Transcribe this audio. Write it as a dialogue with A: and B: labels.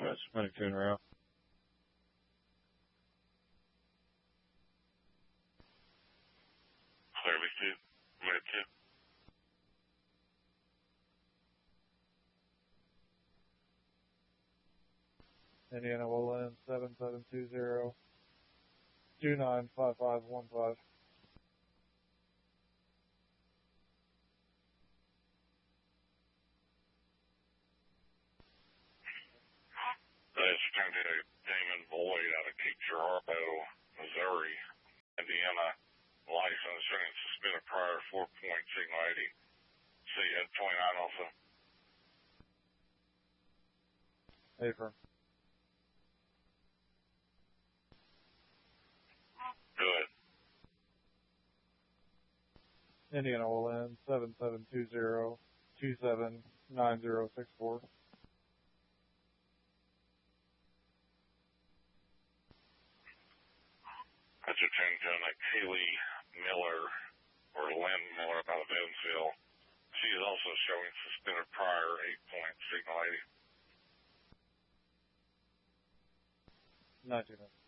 A: That's 22 en route.
B: Service 2, Red 2.
C: Indiana will land 7720, 295515.
B: That's turned to Damon Boyd out of Cape Girardeau, Missouri. Indiana license showing suspended prior 4-point signal 80. See at 29 also.
C: Affirm.
B: Good.
C: Indiana will land 7720, 279064.
B: That's a change on a Kaylee Miller or Lynn Miller out of Evansville. She is also showing suspended prior 8-point signal 80.
C: 19.